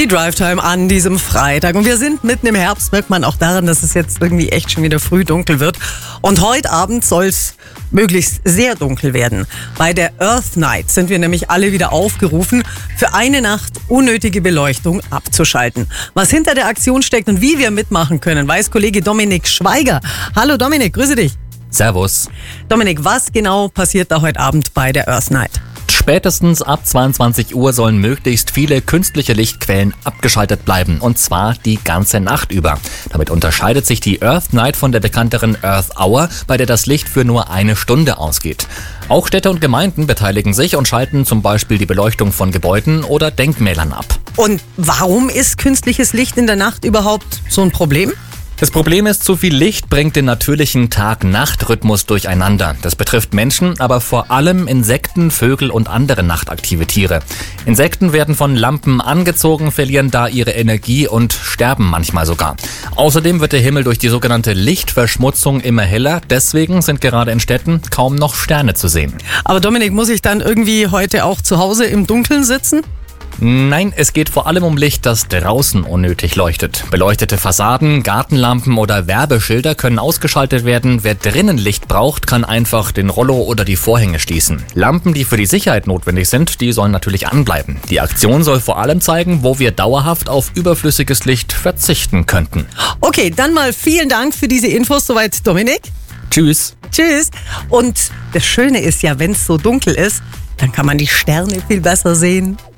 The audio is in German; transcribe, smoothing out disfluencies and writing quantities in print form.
Die Drive-Time an diesem Freitag. Und wir sind mitten im Herbst, merkt man auch daran, dass es jetzt irgendwie echt schon wieder früh dunkel wird. Und heute Abend soll es möglichst sehr dunkel werden. Bei der Earth Night sind wir nämlich alle wieder aufgerufen, für eine Nacht unnötige Beleuchtung abzuschalten. Was hinter der Aktion steckt und wie wir mitmachen können, weiß Kollege Dominik Schweiger. Hallo Dominik, grüße dich. Servus. Dominik, was genau passiert da heute Abend bei der Earth Night? Spätestens ab 22 Uhr sollen möglichst viele künstliche Lichtquellen abgeschaltet bleiben. Und zwar die ganze Nacht über. Damit unterscheidet sich die Earth Night von der bekannteren Earth Hour, bei der das Licht für nur eine Stunde ausgeht. Auch Städte und Gemeinden beteiligen sich und schalten zum Beispiel die Beleuchtung von Gebäuden oder Denkmälern ab. Und warum ist künstliches Licht in der Nacht überhaupt so ein Problem? Das Problem ist, zu viel Licht bringt den natürlichen Tag-Nacht-Rhythmus durcheinander. Das betrifft Menschen, aber vor allem Insekten, Vögel und andere nachtaktive Tiere. Insekten werden von Lampen angezogen, verlieren da ihre Energie und sterben manchmal sogar. Außerdem wird der Himmel durch die sogenannte Lichtverschmutzung immer heller. Deswegen sind gerade in Städten kaum noch Sterne zu sehen. Aber Dominik, muss ich dann irgendwie heute auch zu Hause im Dunkeln sitzen? Nein, es geht vor allem um Licht, das draußen unnötig leuchtet. Beleuchtete Fassaden, Gartenlampen oder Werbeschilder können ausgeschaltet werden. Wer drinnen Licht braucht, kann einfach den Rollo oder die Vorhänge schließen. Lampen, die für die Sicherheit notwendig sind, die sollen natürlich anbleiben. Die Aktion soll vor allem zeigen, wo wir dauerhaft auf überflüssiges Licht verzichten könnten. Okay, dann mal vielen Dank für diese Infos. Soweit Dominik. Tschüss. Tschüss. Und das Schöne ist ja, wenn es so dunkel ist, dann kann man die Sterne viel besser sehen.